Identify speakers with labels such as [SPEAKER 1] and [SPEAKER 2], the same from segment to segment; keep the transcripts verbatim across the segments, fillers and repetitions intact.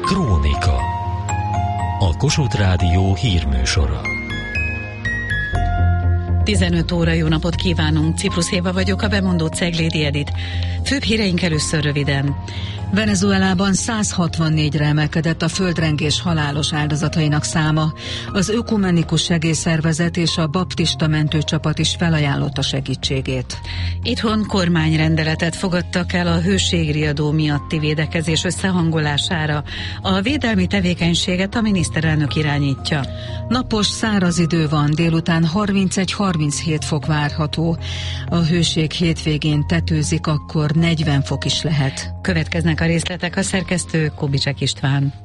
[SPEAKER 1] Krónika. A Kossuth Rádió hírműsora.
[SPEAKER 2] tizenöt óra, jó napot kívánunk! Ciprus Éva vagyok, a bemondó Ceglédi Edit. Főbb híreink először röviden. Venezuelában száz hatvannégyre emelkedett a földrengés halálos áldozatainak száma. Az Ökumenikus Segélyszervezet és a baptista mentőcsapat is felajánlotta segítségét. Itthon kormányrendeletet fogadtak el a hőségriadó miatti védekezés összehangolására. A védelmi tevékenységet a miniszterelnök irányítja. Napos, száraz idő van, délután harmincegy harminchét fok várható. A hőség hétvégén tetőzik, akkor negyven fok is lehet. Következnek a részletek, a szerkesztő Kubicsek István.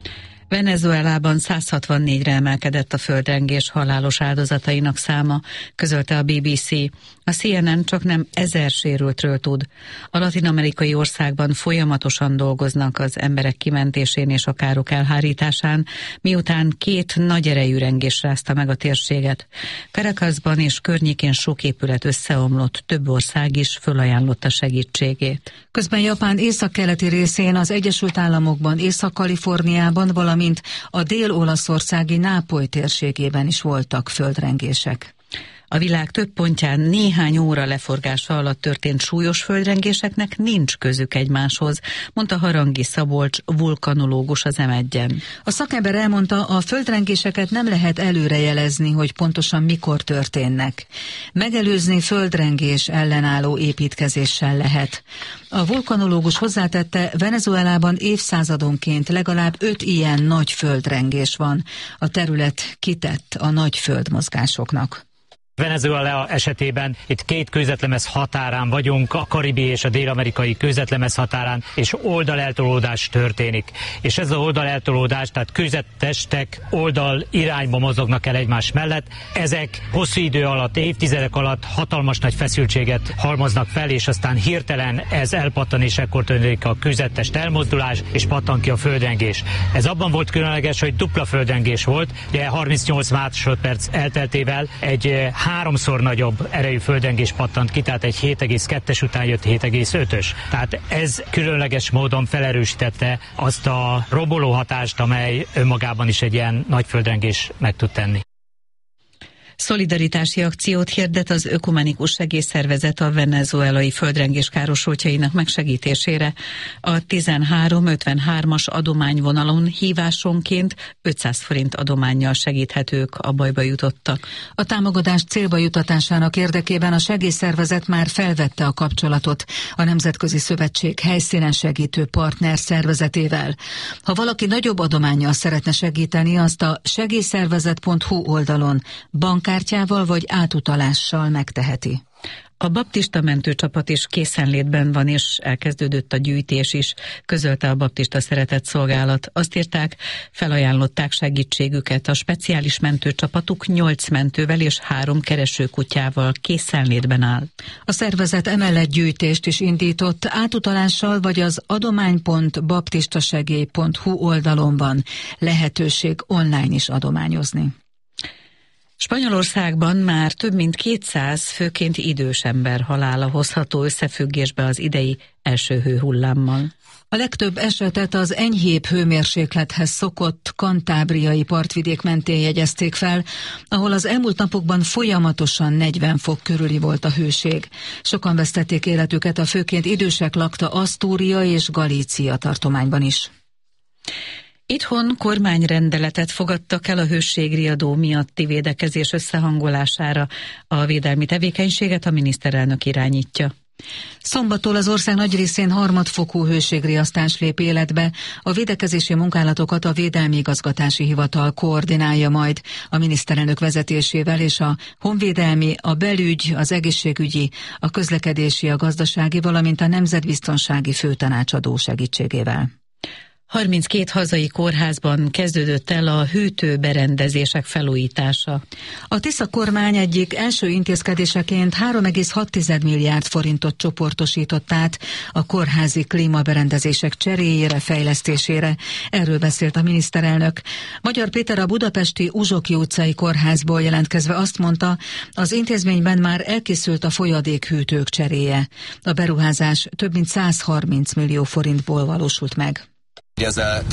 [SPEAKER 2] Venezuelában száz hatvannégyre emelkedett a földrengés halálos áldozatainak száma, közölte a bé bé cé. A cé en en csak nem ezer sérültről tud. A latin-amerikai országban folyamatosan dolgoznak az emberek kimentésén és a károk elhárításán, miután két nagy erejű rengés rázta meg a térséget. Caracasban és környékén sok épület összeomlott, több ország is fölajánlotta segítségét. Közben Japán északkeleti részén, az Egyesült Államokban, Észak-Kaliforniában, valamint a dél-olaszországi Nápoly térségében is voltak földrengések. A világ több pontján néhány óra leforgása alatt történt súlyos földrengéseknek nincs közük egymáshoz, mondta Harangi Szabolcs, vulkanológus az em egyen. A szakember elmondta, a földrengéseket nem lehet előrejelezni, hogy pontosan mikor történnek. Megelőzni földrengés ellenálló építkezéssel lehet. A vulkanológus hozzátette, Venezuelában évszázadonként legalább öt ilyen nagy földrengés van. A terület kitett a nagy földmozgásoknak.
[SPEAKER 3] Venezuela esetében itt két kőzetlemez határán vagyunk, a karibi és a dél-amerikai kőzetlemez határán, és oldaleltolódás történik. És ez az oldaleltolódás, tehát kőzettestek oldal irányba mozognak el egymás mellett. Ezek hosszú idő alatt, évtizedek alatt hatalmas nagy feszültséget halmoznak fel, és aztán hirtelen ez elpattan, és ekkor történik a kőzettest elmozdulás, és pattan ki a földrengés. Ez abban volt különleges, hogy dupla földrengés volt, ugye harmincnyolc másodperc elteltével egy háromszor nagyobb erejű földrengés pattant ki, tehát egy hét egész kettes után jött hét egész ötös. Tehát ez különleges módon felerősítette azt a romboló hatást, amely önmagában is egy ilyen nagy földrengés meg tud tenni. Szolidaritási akciót hirdet az Ökumenikus Segélyszervezet a venezuelai földrengés károsultjainak megsegítésére. A tizenhárom ötvenhármas adományvonalon hívásonként ötszáz forint adománnyal segíthetők a bajba jutottak. A támogatás célba jutatásának érdekében a segélyszervezet már felvette a kapcsolatot a Nemzetközi Szövetség helyszínen segítő partner szervezetével. Ha valaki nagyobb adománnyal szeretne segíteni, azt a segélyszervezet pont hu oldalon bankkártyával vagy átutalással megteheti. A baptista mentőcsapat is készenlétben van, és elkezdődött a gyűjtés is, közölte a Baptista Szeretett Szolgálat. Azt írták, felajánlották segítségüket. A speciális mentőcsapatuk nyolc mentővel és három keresőkutyával készenlétben áll. A szervezet emellett gyűjtést is indított, átutalással vagy az adomány pont baptistasegély pont hu oldalon van lehetőség online is adományozni. Spanyolországban már több mint kétszáz, főként idős ember halála hozható összefüggésbe az idei első hőhullámmal. A legtöbb esetet az enyhébb hőmérséklethez szokott kantábriai partvidék mentén jegyezték fel, ahol az elmúlt napokban folyamatosan negyven fok körüli volt a hőség. Sokan vesztették életüket, a főként idősek lakta Asztúria és Galícia tartományban is. Itthon kormányrendeletet fogadtak el a hőségriadó miatti védekezés összehangolására. A védelmi tevékenységet a miniszterelnök irányítja. Szombattól az ország nagy részén harmadfokú hőségriasztás lép életbe. A védekezési munkálatokat a Védelmi Igazgatási Hivatal koordinálja majd a miniszterelnök vezetésével, és a honvédelmi, a belügy, az egészségügyi, a közlekedési, a gazdasági, valamint a nemzetbiztonsági főtanácsadó segítségével. harminckét hazai kórházban kezdődött el a hűtőberendezések felújítása. A Tisza kormány egyik első intézkedéseként három egész hat milliárd forintot csoportosított át a kórházi klímaberendezések cseréjére, fejlesztésére. Erről beszélt a miniszterelnök. Magyar Péter a budapesti Uzsoki utcai kórházból jelentkezve azt mondta, az intézményben már elkészült a folyadékhűtők cseréje. A beruházás több mint száz harminc millió forintból valósult meg.
[SPEAKER 4] Ez a